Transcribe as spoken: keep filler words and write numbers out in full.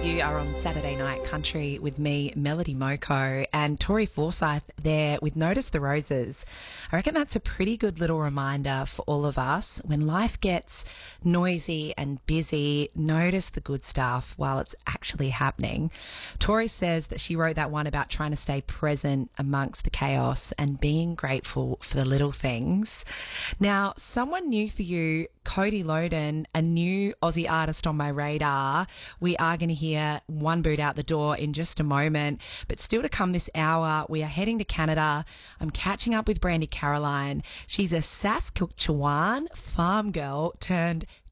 You are on Saturday Night Country with me, Melody Moko, and Tori Forsyth there with Notice the Roses. I reckon that's a pretty good little reminder for all of us. When life gets noisy and busy, notice the good stuff while it's actually happening. Tori says that she wrote that one about trying to stay present amongst the chaos and being grateful for the little things. Now, someone new for you, Cody Loden, a new Aussie artist on my radar. We are going to hear one boot out the door in just a moment, but still to come this hour, we are heading to Canada. I'm catching up with Brandy Caroline. She's a Saskatchewan farm girl turned